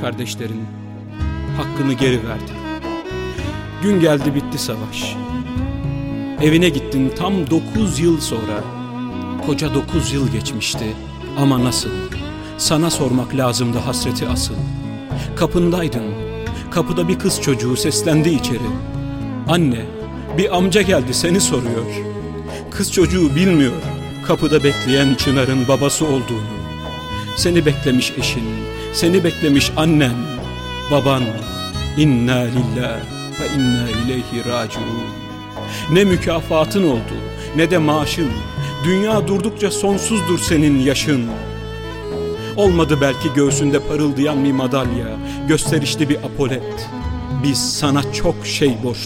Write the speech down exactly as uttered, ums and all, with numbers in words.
kardeşlerin, hakkını geri verdi. Gün geldi bitti savaş. Evine gittin tam dokuz yıl sonra. Koca dokuz yıl geçmişti ama nasıl? Sana sormak lazımdı hasreti asıl. Kapındaydın, kapıda bir kız çocuğu seslendi içeri. Anne, bir amca geldi seni soruyor. Kız çocuğu bilmiyor kapıda bekleyen Çınar'ın babası olduğunu. Seni beklemiş eşin, seni beklemiş annen, baban. İnna lillah ve inna ileyhi raciun. Ne mükafatın oldu, ne de maaşın. Dünya durdukça sonsuzdur senin yaşın. Olmadı belki göğsünde parıldayan bir madalya, gösterişli bir apolet. Biz sana çok şey borçluyuz.